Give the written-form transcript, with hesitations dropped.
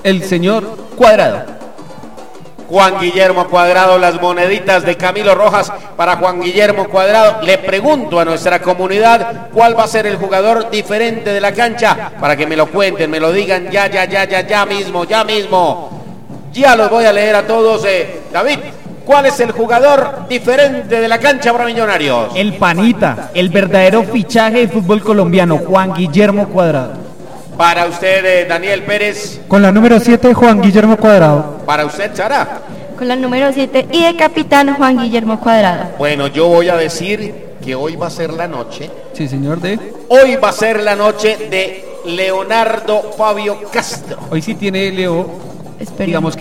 el señor Cuadrado. Juan Guillermo Cuadrado, las moneditas de Camilo Rojas para Juan Guillermo Cuadrado. Le pregunto a nuestra comunidad cuál va a ser el jugador diferente de la cancha, para que me lo cuenten, me lo digan ya mismo. Ya los voy a leer a todos. David, ¿cuál es el jugador diferente de la cancha para Millonarios? El panita, el verdadero fichaje de fútbol colombiano, Juan Guillermo Cuadrado. Para usted, Daniel Pérez. Con la número 7, Juan Guillermo Cuadrado. Para usted, Sara. Con la número 7 y de capitán Juan Guillermo Cuadrado. Bueno, yo voy a decir que hoy va a ser la noche. Sí, señor, Hoy va a ser la noche de Leonardo Fabio Castro. Hoy sí tiene Leo, Esperemos. digamos